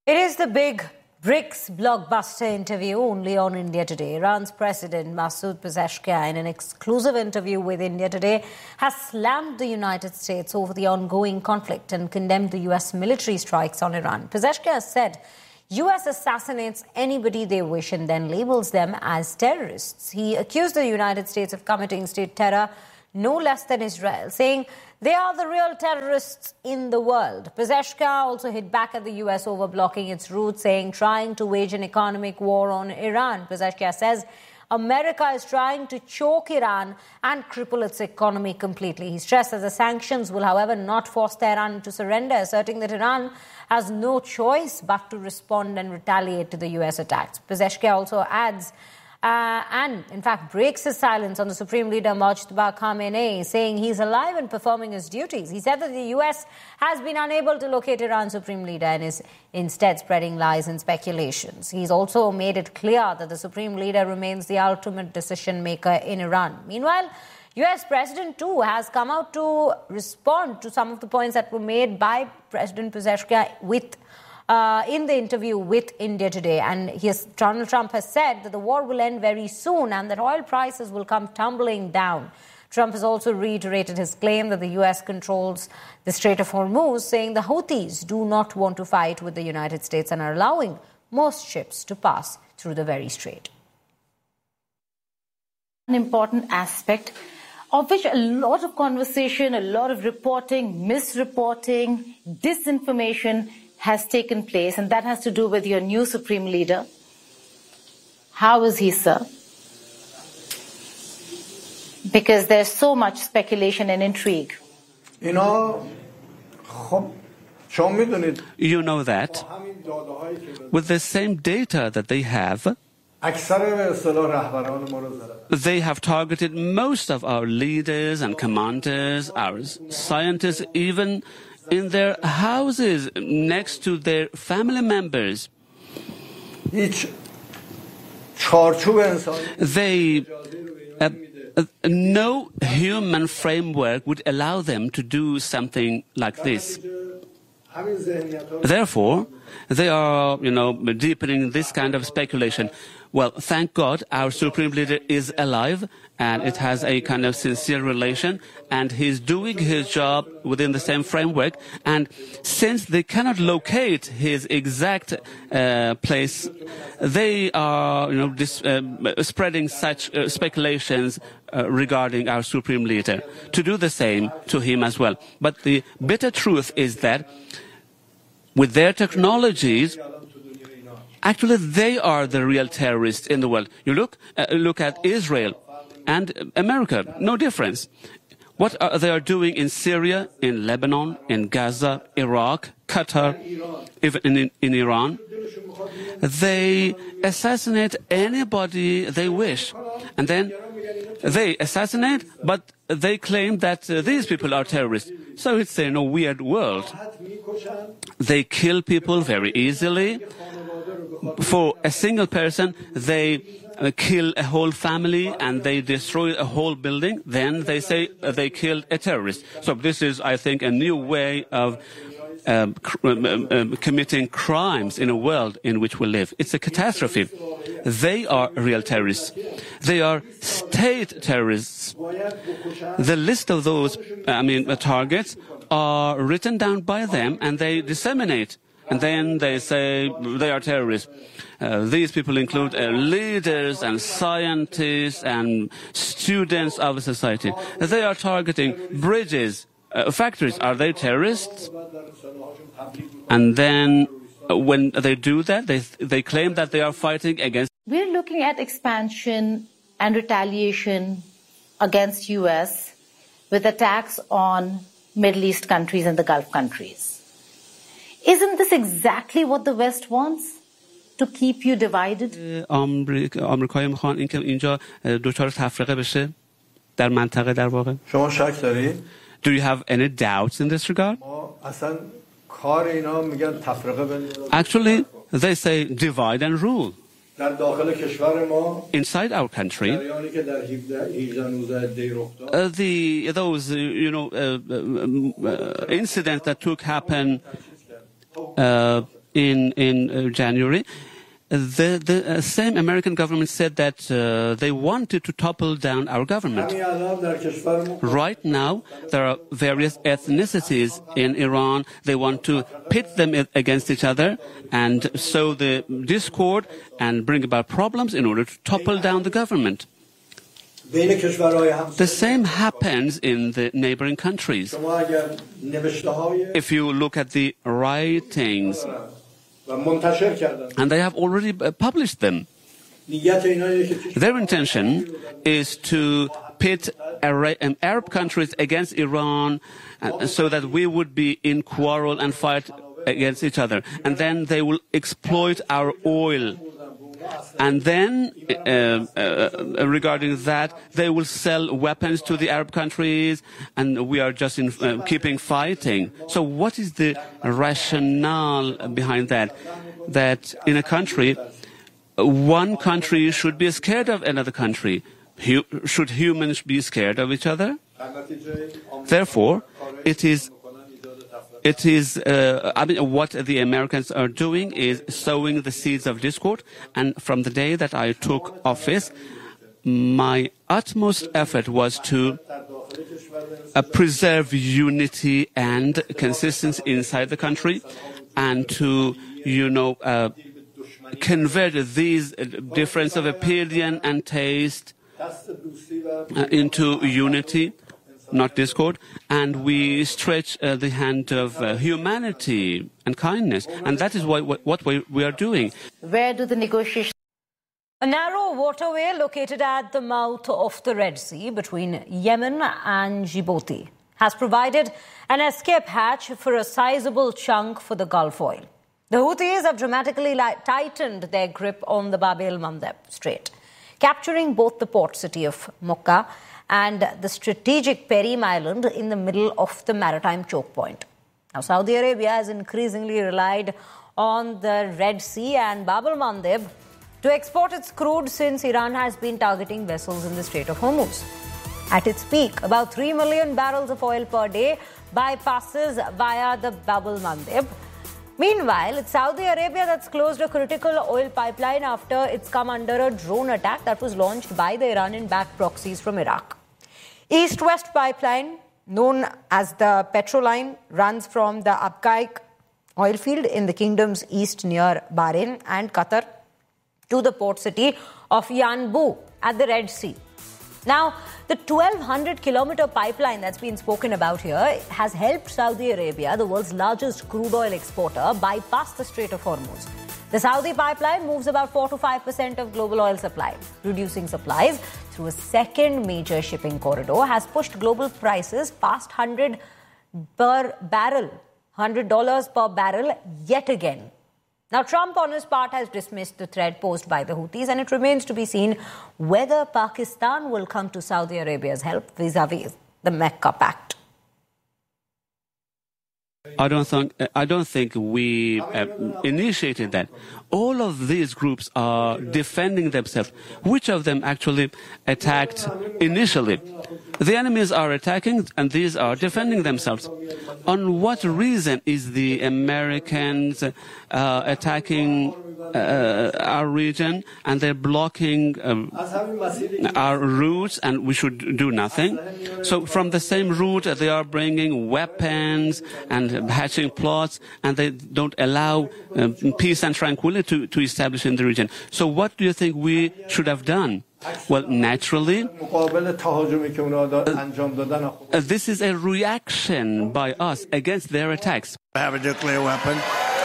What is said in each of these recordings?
It is the big BRICS blockbuster interview only on India Today. Iran's President Masoud Pezeshkian, in an exclusive interview with India Today, has slammed the United States over the ongoing conflict and condemned the US military strikes on Iran. Pezeshkian said US assassinates anybody they wish and then labels them as terrorists. He accused the United States of committing state terror no less than Israel, saying they are the real terrorists in the world. Pezeshkian also hit back at the US over blocking its route, saying trying to wage an economic war on Iran. Pezeshkian says America is trying to choke Iran and cripple its economy completely. He stressed that the sanctions will, however, not force Tehran to surrender, asserting that Iran has no choice but to respond and retaliate to the US attacks. Pezeshkian also adds and, in fact, breaks his silence on the Supreme Leader Mojtaba Khamenei, saying he's alive and performing his duties. He said that the US has been unable to locate Iran's Supreme Leader and is instead spreading lies and speculations. He's also made it clear that the Supreme Leader remains the ultimate decision maker in Iran. Meanwhile, US President, too, has come out to respond to some of the points that were made by President Pezeshkian in the interview with India Today. And Donald Trump has said that the war will end very soon and that oil prices will come tumbling down. Trump has also reiterated his claim that the US controls the Strait of Hormuz, saying the Houthis do not want to fight with the United States and are allowing most ships to pass through the very strait. An important aspect of which a lot of conversation, a lot of reporting, misreporting, disinformation has taken place, and that has to do with your new Supreme Leader. How is he, sir? Because there's so much speculation and intrigue. You know that with the same data that they have targeted most of our leaders and commanders, our scientists, even in their houses, next to their family members. No human framework would allow them to do something like this. Therefore, they are, deepening this kind of speculation. Well, thank God our Supreme Leader is alive and it has a kind of sincere relation and he's doing his job within the same framework. And since they cannot locate his exact place, they are, spreading such speculations regarding our Supreme Leader to do the same to him as well. But the bitter truth is that with their technologies, actually, they are the real terrorists in the world. You look at Israel and America, no difference. What they are doing in Syria, in Lebanon, in Gaza, Iraq, Qatar, even in Iran, they assassinate anybody they wish. And then they assassinate, but they claim that these people are terrorists. So it's a weird world. They kill people very easily. For a single person, they kill a whole family and they destroy a whole building. Then they say they killed a terrorist. So this is, I think, a new way of committing crimes in a world in which we live. It's a catastrophe. They are real terrorists. They are state terrorists. The list of those, targets are written down by them and they disseminate. And then they say they are terrorists. These people include leaders and scientists and students of society. They are targeting bridges, factories. Are they terrorists? And then when they do that, they claim that they are fighting against. We're looking at expansion and retaliation against U.S. with attacks on Middle East countries and the Gulf countries. Isn't this exactly what the West wants? To keep you divided? آمریکایی میخوان اینکه اینجا دچار تفرقه بشه در منطقه در واقع. شما شک دارید؟ Do you have any doubts in this regard? اصلا کار اینا میگن تفرقه بندازن. Actually, they say divide and rule. در داخل کشور ما inside our country, those incidents that happen in January, the same American government said that they wanted to topple down our government. Right now, there are various ethnicities in Iran. They want to pit them against each other and sow the discord and bring about problems in order to topple down the government. The same happens in the neighboring countries. If you look at the writings, and they have already published them. Their intention is to pit Arab countries against Iran so that we would be in quarrel and fight against each other. And then they will exploit our oil. And then, regarding that, they will sell weapons to the Arab countries, and we are just keeping fighting. So what is the rationale behind that? That in a country, one country should be scared of another country. Should humans be scared of each other? Therefore, what the Americans are doing is sowing the seeds of discord. And from the day that I took office, my utmost effort was to preserve unity and consistency inside the country, and to, convert these difference of opinion and taste into unity, not discord, and we stretch the hand of humanity and kindness, and that is what we are doing. Where do the negotiations? A narrow waterway located at the mouth of the Red Sea between Yemen and Djibouti has provided an escape hatch for a sizable chunk for the Gulf oil. The Houthis have dramatically tightened their grip on the Bab el-Mandeb Strait, capturing both the port city of Mocha and the strategic Perim Island in the middle of the maritime choke point. Now, Saudi Arabia has increasingly relied on the Red Sea and Bab el-Mandeb to export its crude since Iran has been targeting vessels in the Strait of Hormuz. At its peak, about 3 million barrels of oil per day bypasses via the Bab el-Mandeb. Meanwhile, it's Saudi Arabia that's closed a critical oil pipeline after it's come under a drone attack that was launched by the Iranian-backed proxies from Iraq. East-West pipeline, known as the Petroline, runs from the Abqaiq oil field in the kingdom's east near Bahrain and Qatar to the port city of Yanbu at the Red Sea. Now, the 1,200-kilometer pipeline that's been spoken about here has helped Saudi Arabia, the world's largest crude oil exporter, bypass the Strait of Hormuz. The Saudi pipeline moves about 4 to 5% of global oil supply. Reducing supplies through a second major shipping corridor has pushed global prices past $100 per barrel yet again. Now, Trump, on his part, has dismissed the threat posed by the Houthis, and it remains to be seen whether Pakistan will come to Saudi Arabia's help vis-a-vis the Mecca Pact. I don't think we initiated that. All of these groups are defending themselves. Which of them actually attacked initially? The enemies are attacking, and these are defending themselves. On what reason is the Americans attacking our region, and they're blocking our routes, and we should do nothing? So from the same route, they are bringing weapons and hatching plots, and they don't allow peace and tranquility to establish in the region. So what do you think we should have done? Well, naturally, this is a reaction by us against their attacks. Have a nuclear weapon.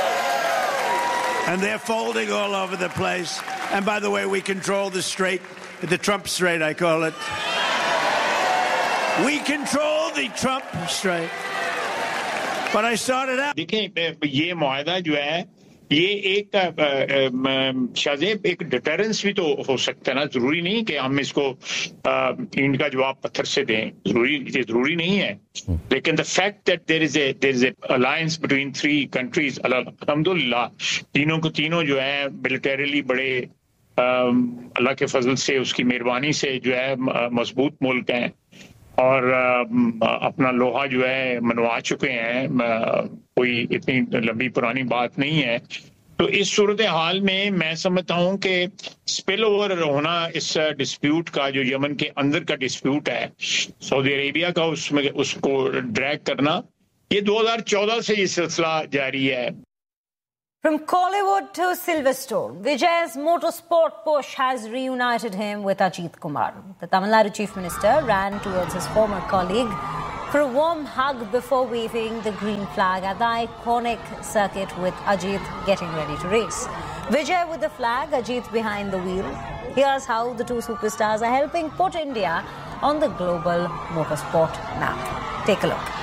And they're folding all over the place. And by the way, we control the strait, the Trump Strait, I call it. We control the Trump Strait. But I started out. ये एक शायद एक deterrence भी तो हो सकता है ना जरूरी नहीं कि हम इसको इनका जवाब पत्थर से दें जरूरी नहीं है लेकिन the fact that there is a alliance between three countries अल्हम्दुलिल्लाह तीनों जो है militarily बड़े अल्लाह के फजल से उसकी मेहरबानी से जो है मजबूत मुल्क हैं और अपना लोहा जो है मनवा चुके हैं कोई इतनी लंबी पुरानी बात नहीं है। तो इस सूरत हाल में मैं समझता हूं कि स्पिल ओवर होना इस डिस्प्यूट का, जो यमन के अंदर का डिस्प्यूट है, सऊदी अरेबिया का उसमें उसको ड्रैग करना, ये 2014 से ये सिलसिला जारी है। From Kollywood to Silverstone, Vijay's motorsport push has reunited him with Ajit Kumar. The Tamil Nadu Chief Minister ran towards his former colleague for a warm hug before waving the green flag at the iconic circuit, with Ajit getting ready to race. Vijay with the flag, Ajit behind the wheel. Here's how the two superstars are helping put India on the global motorsport map. Take a look.